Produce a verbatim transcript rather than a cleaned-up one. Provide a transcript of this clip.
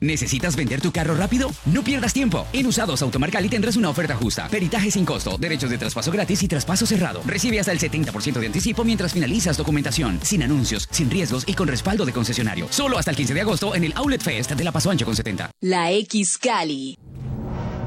¿Necesitas vender tu carro rápido? No pierdas tiempo. En Usados Automarcali tendrás una oferta justa. Peritaje sin costo, derechos de traspaso gratis y traspaso cerrado. Recibe hasta el setenta por ciento de anticipo mientras finalizas documentación. Sin anuncios, sin riesgos y con respaldo de concesionario. Solo hasta el quince de agosto en el Outlet Fest de La Paso Ancho con setenta. La X Cali.